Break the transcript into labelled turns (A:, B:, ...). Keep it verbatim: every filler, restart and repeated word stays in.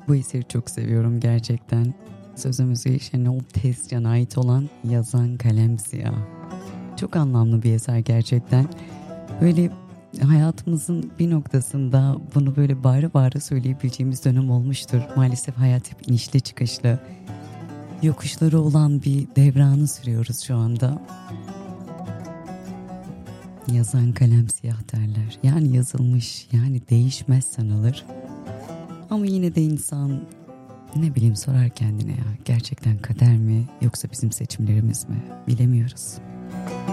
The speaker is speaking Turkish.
A: Bu eseri çok seviyorum gerçekten. Söz ve müziği Şenol Tezcan'a ait olan Yazan Kalem Siyah. Çok anlamlı bir eser gerçekten. Böyle hayatımızın bir noktasında bunu böyle bağıra bağıra söyleyebileceğimiz dönem olmuştur. Maalesef hayat hep inişli çıkışlı, yokuşları olan bir devranı sürüyoruz şu anda. Yazan kalem siyah derler. Yani yazılmış, yani değişmez sanılır. Ama yine de insan ne bileyim sorar kendine, ya gerçekten kader mi yoksa bizim seçimlerimiz mi, bilemiyoruz.